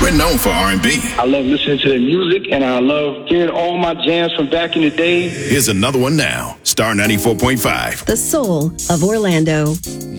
we're known for R&B. I love listening to their music, and I love hearing all my jams from back in the day. Here's another one now. Star 94.5. The soul of Orlando.